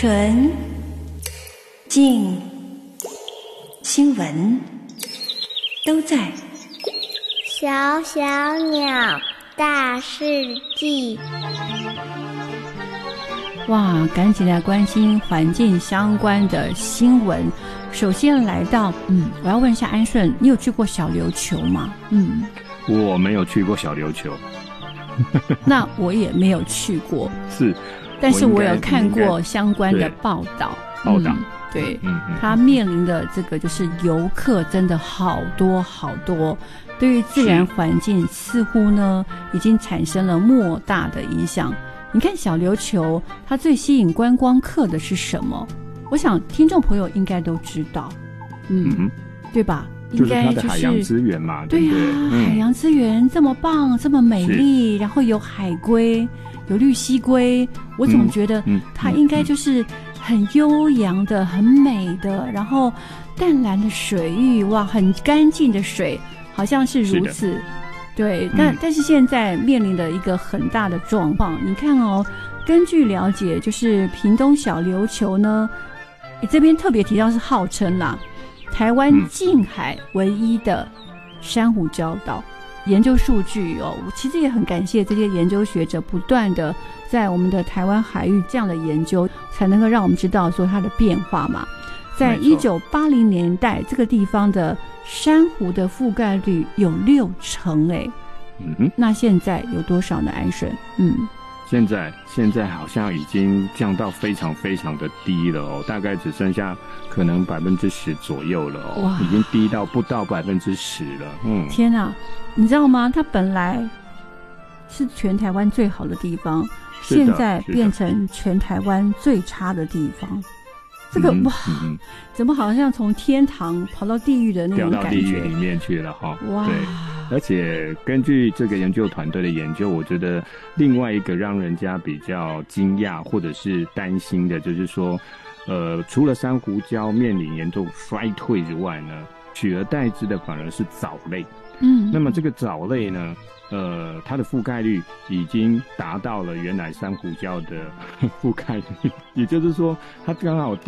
纯、静、新闻都在小小鸟大世纪。 哇，赶紧来关心环境相关的新闻。首先来到我要问一下安顺，你有去过小琉球吗？ 我没有去过小琉球。 那我也没有去过， 是， 但是我有看过相关的报道。对，它面临的这个就是游客真的好多好多，对于自然环境似乎呢已经产生了莫大的影响。你看小琉球，它最吸引观光客的是什么？我想听众朋友应该都知道，对吧？ 就是它的海洋资源嘛， 对啊，海洋资源这么棒，这么美丽，然后有海龟，有绿蜥龟，我总觉得它应该就是很悠扬的、很美的，然后淡蓝的水域，哇，很干净的水，好像是如此。对，但是现在面临的一个很大的状况，你看哦，根据了解，就是屏东小琉球呢，这边特别提到是号称啦，台湾近海唯一的珊瑚礁岛。研究数据哦，我其实也很感谢这些研究学者不断的在我们的台湾海域这样的研究，才能够让我们知道说它的变化嘛。在1980年代，这个地方的珊瑚的覆盖率有60%哎，那现在有多少呢？安顺？ 现在好像已经降到非常非常的低了哦，大概只剩下可能10%左右了哦，已经低到不到10%了。 天哪，你知道吗？它本来是全台湾最好的地方，现在变成全台湾最差的地方。这个怎么好像从天堂跑到地狱的那种感觉？掉到地狱里面去了哈！ 哇！ 对，而且根据这个研究团队的研究，我觉得另外一个让人家比较惊讶或者是担心的，就是说，除了珊瑚礁面临严重衰退之外呢，取而代之的反而是藻类。那么这个藻类呢，它的覆盖率已经达到了原来珊瑚礁的覆盖率，也就是说，它刚好